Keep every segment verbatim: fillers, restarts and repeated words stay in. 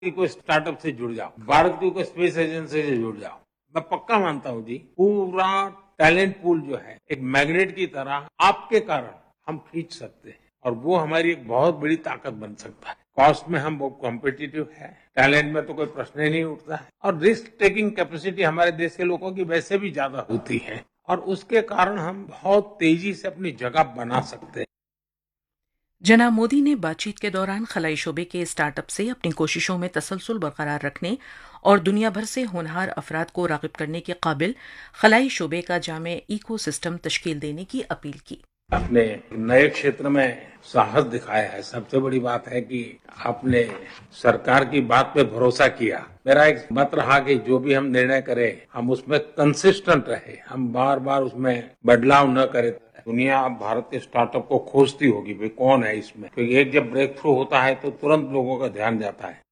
की कोई स्टार्टअप से जुड़ जाओ, भारत की कोई स्पेस एजेंसी से जुड़ जाओ। मैं पक्का मानता हूं जी, पूरा टैलेंट पूल जो है एक मैग्नेट की तरह आपके कारण हम खींच सकते हैं और वो हमारी एक बहुत बड़ी ताकत बन सकता है। कॉस्ट में हम बहुत कॉम्पिटिटिव है, टैलेंट में तो कोई प्रश्न ही नहीं उठता है और रिस्क टेकिंग कैपेसिटी हमारे देश के लोगों की वैसे भी ज्यादा होती है और उसके कारण हम बहुत तेजी से अपनी जगह बना सकते हैं। जनाब मोदी ने बातचीत के दौरान खलाई शोबे के स्टार्टअप से अपनी कोशिशों में तसलसल बरकरार रखने और दुनिया भर से होनहार अफराद को राग़िब करने के काबिल खलाई शोबे का जामे इको सिस्टम तश्कील देने की अपील की। आपने नए क्षेत्र में साहस दिखाया है। सबसे बड़ी बात है कि आपने सरकार की बात पे भरोसा किया। मेरा एक मत रहा कि जो भी हम निर्णय करें हम उसमें कंसिस्टेंट रहे, हम बार बार उसमें बदलाव न करें। दुनिया अब भारत के स्टार्टअप को खोजती होगी, भाई कौन है इसमें, क्योंकि एक जब ब्रेक थ्रू होता है तो तुरंत लोगों का ध्यान जाता है।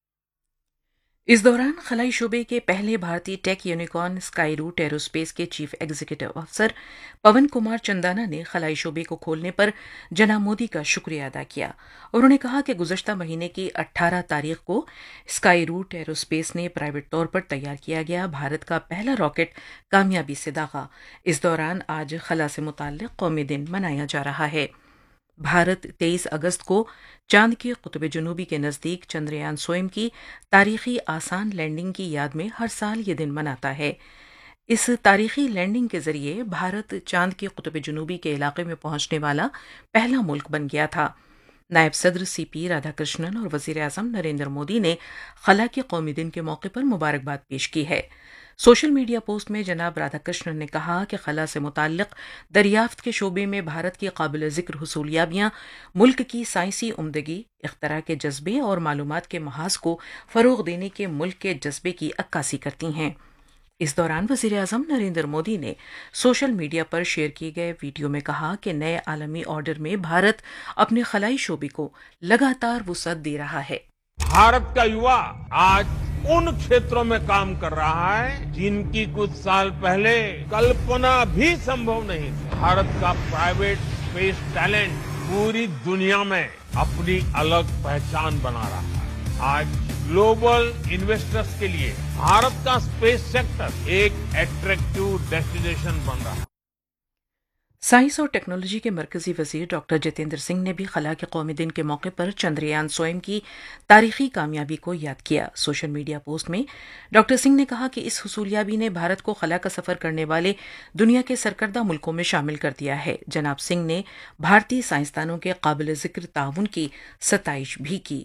इस दौरान खलाई शोबे के पहले भारतीय take unicorn sky root aerospace के चीफ एग्जीक्यूटिव ऑफिसर पवन कुमार चंदाना ने खलाई शोबे को खोलने पर जनाब मोदी का शुक्रिया अदा किया। उन्होंने कहा कि गुज़श्ता महीने की अठारह तारीख को स्काई रूट एरोस्पेस ने प्राइवेट तौर पर तैयार किया गया भारत का पहला रॉकेट कामयाबी से दागा। इस दौरान आज खला से मुताल्लिक़ कौमी दिन मनाया जा रहा है। भारत तेईस अगस्त को चांद के कुतुब जनूबी के नज़दीक चंद्रयान स्वयं की तारीखी आसान लैंडिंग की याद में हर साल ये दिन मनाता है। इस तारीखी लैंडिंग के जरिए भारत चांद के कुतुब जनूबी के इलाके में पहुंचने वाला पहला मुल्क बन गया था। नायब सदर सी पी राधाकृष्णन और वज़ीर आज़म नरेंद्र मोदी ने खला के कौमी दिन के मौके पर मुबारकबाद पेश की है। सोशल मीडिया पोस्ट में जनाब राधाकृष्णन ने कहा कि खला से मुताल्लिक़ दरियाफ्त के शोबे में भारत की काबिल ज़िक्र हुसूलियाबियाँ मुल्क की साइंसी उम्दगी, इख्तरा के जज्बे और मालूमात के महाज को फ़रोग़ देने के मुल्क के जज्बे की अक्कासी करती हैं। इस दौरान वज़ीर आज़म नरेंद्र मोदी ने सोशल मीडिया पर शेयर किए गए वीडियो में कहा कि नए आलमी ऑर्डर में भारत अपने खलाई शोबे को लगातार वुसअत दे रहा है। भारत का युवा आज उन क्षेत्रों में काम कर रहा है जिनकी कुछ साल पहले कल्पना भी संभव नहीं थी। भारत का प्राइवेट स्पेस टैलेंट पूरी दुनिया में अपनी अलग पहचान बना रहा है। आज ग्लोबल इन्वेस्टर्स के लिए भारत का स्पेस सेक्टर एक अट्रैक्टिव डेस्टिनेशन बन रहा है। साइंस और टेक्नोलॉजी के मरकजी वजीर डॉक्टर जितेंद्र सिंह ने भी खला के कौमी दिन के मौके पर चंद्रयान स्वयं की तारीखी कामयाबी को याद किया। सोशल मीडिया पोस्ट में डॉक्टर सिंह ने कहा कि इस हुसूलियाबी ने भारत को खला का सफर करने वाले दुनिया के सरकर्दा मुल्कों में शामिल कर दिया है। जनाब सिंह ने भारतीय साइंसदानों के काबिल जिक्र ताउन की सताइश भी की।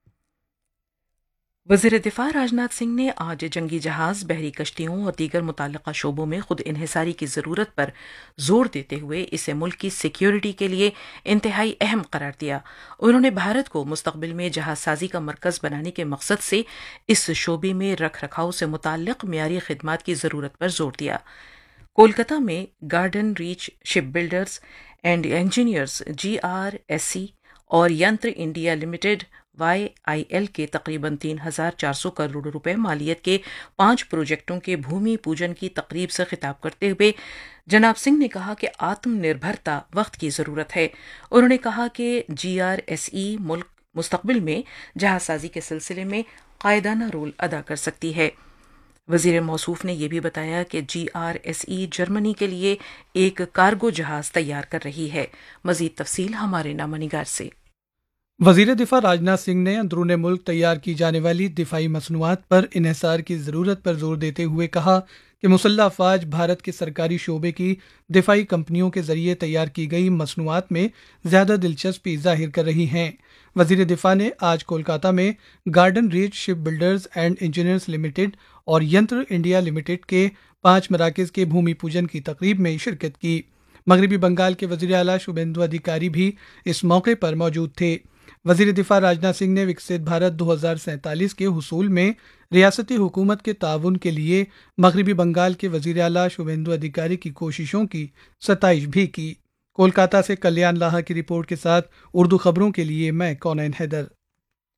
वज़ीर दिफा राजनाथ सिंह ने आज जंगी जहाज, बहरी कश्तियों और दीगर मुतल्लिका शोबों में खुद इन्हिसारी की ज़रूरत पर जोर देते हुए इसे मुल्क की सिक्योरिटी के लिए इंतहाई अहम करार दिया। उन्होंने भारत को मुस्तक़बिल में जहाज साजी का मरकज़ बनाने के मकसद से इस शोबे में रख रखाव से मुताल्लिक़ मियारी खिदमात की ज़रूरत पर जोर दिया। कोलकाता में garden reach ship builders and engineers ji R S C और यंत्र India limited Y I L के तकरीबन तीन हजार चार सौ करोड़ रुपए मालियत के पांच प्रोजेक्टों के भूमि पूजन की तकरीब से खिताब करते हुए जनाब सिंह ने कहा कि आत्मनिर्भरता वक्त की ज़रूरत है। उन्होंने कहा कि जी आर एस ई मुल्क मुस्तकबिल में जहाज़साजी के सिलसिले में कायदाना रोल अदा कर सकती है। वज़ीर मौसूफ ने यह भी बताया कि जी आर एस ई जर्मनी के लिए एक कार्गो जहाज़ तैयार कर रही है। मज़ीद तफसील हमारे नामनिगार से। वज़ीर दिफा राजनाथ सिंह ने अंदरूने मुल्क तैयार की जाने वाली दिफाई मसनूआत पर इन्हिसार की ज़रूरत पर जोर देते हुए कहा कि मुसल्लह अफ़वाज भारत के सरकारी शोबे की दिफाई कंपनियों के जरिए तैयार की गई मसनूआत में ज़्यादा दिलचस्पी जाहिर कर रही हैं। वज़ीर दिफा ने आज कोलकाता में garden reach ship builders and engineers limited और यंत्र इंडिया लिमिटेड के पाँच मराकज़ के भूमि पूजन की तकरीब में शिरकत की। मगरबी बंगाल के वज़ीर आला शुभेंदु अधिकारी भी इस मौके पर मौजूद थे। वज़ीर दिफा राजनाथ सिंह ने विकसित भारत दो हज़ार सैंतालीस के हुसूल में रियासती हुकूमत के ताउन के लिए मगरबी बंगाल के वज़ीर आला शुभेंदु अधिकारी की कोशिशों की सताइश भी की। कोलकाता से कल्याण लाहा की रिपोर्ट के साथ उर्दू खबरों के लिए मैं कौनैन हैदर।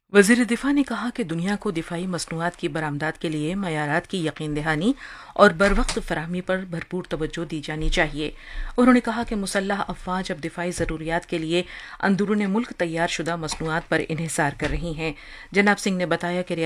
वज़ीर दिफा ने कहा कि दुनिया को दिफाई मसनूआत की बरामदात के लिए मयारात की यकीन दहानी और बरवक्त फराहमी पर भरपूर तवज्जो दी जानी चाहिए। उन्होंने कहा कि मुसल्लह अफवाज अब दिफाई ज़रूरियात के लिए अंदरून मुल्क तैयार शुदा मसनूआत पर इन्हिसार कर रही हैं। जनाब सिंह ने बताया कि